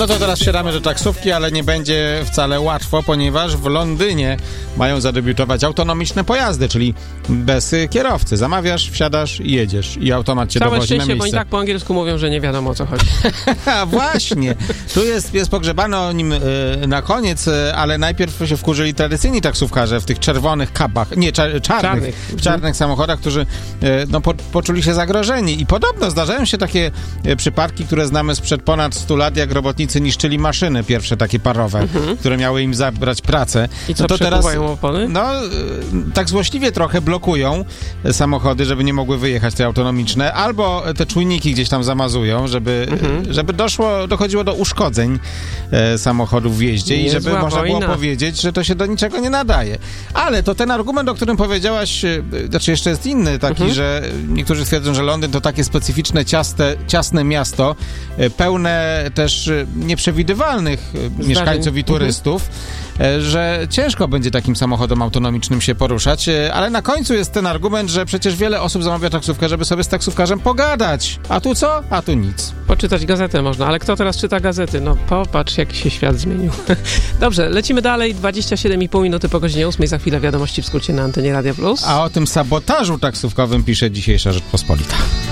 No to teraz wsiadamy do taksówki, ale nie będzie wcale łatwo, ponieważ w Londynie mają zadebiutować autonomiczne pojazdy, czyli bez kierowcy. Zamawiasz, wsiadasz i jedziesz. I automat cię Całe dowozi na szczęście, miejsce. bo i tak po angielsku mówią, że nie wiadomo o co chodzi. A właśnie, tu jest pogrzebane o nim na koniec, ale najpierw się wkurzyli tradycyjni taksówkarze w tych czerwonych kabach, nie, czarnych, w czarnych samochodach, którzy poczuli się zagrożeni. I podobno zdarzają się takie przypadki, które znamy sprzed ponad 100 lat, jak robotnicy niszczyli maszyny pierwsze takie parowe, które miały im zabrać pracę. I co, to teraz opony? tak złośliwie trochę blokują samochody, żeby nie mogły wyjechać te autonomiczne, albo te czujniki gdzieś tam zamazują, żeby dochodziło do uszkodzeń samochodów w jeździe i żeby można było powiedzieć, że to się do niczego nie nadaje. Ale to ten argument, o którym powiedziałaś, znaczy jeszcze jest inny taki, że niektórzy twierdzą, że Londyn to takie specyficzne, ciasne miasto, pełne też nieprzewidywalnych mieszkańców i turystów, że ciężko będzie takim samochodom autonomicznym się poruszać, ale na końcu jest ten argument, że przecież wiele osób zamawia taksówkę, żeby sobie z taksówkarzem pogadać. A tu co? A tu nic. Poczytać gazetę można, ale kto teraz czyta gazety? No popatrz, jak się świat zmienił. Dobrze, lecimy dalej. 27,5 minuty po godzinie 8. Za chwilę wiadomości w skrócie na antenie Radia Plus. A o tym sabotażu taksówkowym pisze dzisiejsza Rzeczpospolita.